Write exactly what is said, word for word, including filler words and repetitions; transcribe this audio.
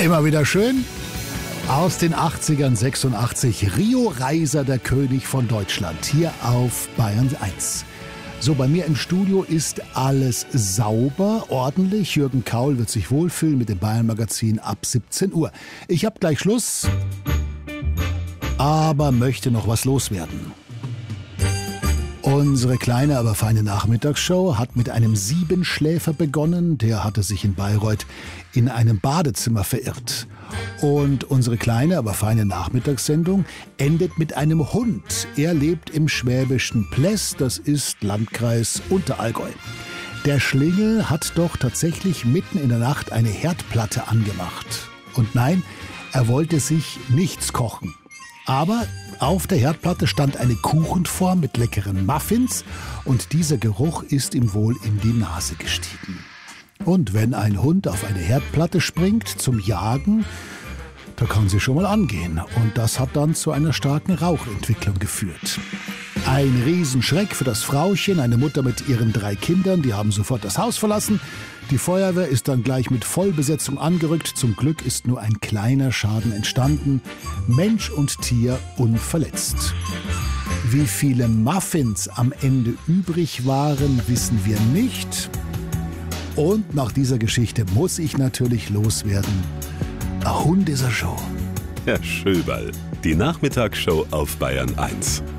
Immer wieder schön. Aus den achtzigern, sechsundachtzig, Rio Reiser, der König von Deutschland, hier auf Bayern eins. So, bei mir im Studio ist alles sauber, ordentlich. Jürgen Kaul wird sich wohlfühlen mit dem Bayern-Magazin ab siebzehn Uhr. Ich habe gleich Schluss, aber möchte noch was loswerden. Unsere kleine, aber feine Nachmittagsshow hat mit einem Siebenschläfer begonnen. Der hatte sich in Bayreuth in einem Badezimmer verirrt. Und unsere kleine, aber feine Nachmittagssendung endet mit einem Hund. Er lebt im schwäbischen Pläss, das ist Landkreis Unterallgäu. Der Schlingel hat doch tatsächlich mitten in der Nacht eine Herdplatte angemacht. Und nein, er wollte sich nichts kochen. Aber auf der Herdplatte stand eine Kuchenform mit leckeren Muffins und dieser Geruch ist ihm wohl in die Nase gestiegen. Und wenn ein Hund auf eine Herdplatte springt zum Jagen, da kann sie schon mal angehen. Und das hat dann zu einer starken Rauchentwicklung geführt. Ein Riesenschreck für das Frauchen, eine Mutter mit ihren drei Kindern, die haben sofort das Haus verlassen. Die Feuerwehr ist dann gleich mit Vollbesetzung angerückt. Zum Glück ist nur ein kleiner Schaden entstanden. Mensch und Tier unverletzt. Wie viele Muffins am Ende übrig waren, wissen wir nicht. Und nach dieser Geschichte muss ich natürlich loswerden. Ein Hund ist er schon. Herr Schöberl, die Nachmittagsshow auf Bayern eins.